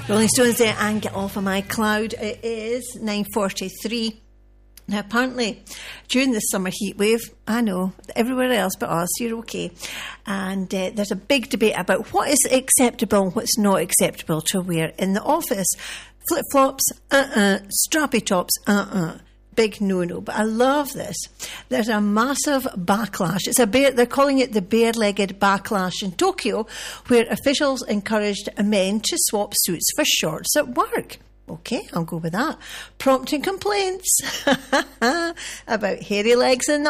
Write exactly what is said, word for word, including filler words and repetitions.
Rolling Stones there, and Get Off of My Cloud. It is nine forty-three. Now, apparently, during the summer heat wave, I know, everywhere else but us, you're okay. And uh, there's a big debate about what is acceptable and what's not acceptable to wear in the office. Flip-flops, uh-uh. Strappy tops, uh-uh. Big no-no. But I love this. There's a massive backlash. It's a bear, they're calling it the bare-legged backlash in Tokyo, where officials encouraged men to swap suits for shorts at work. Okay, I'll go with that. Prompting complaints about hairy legs in the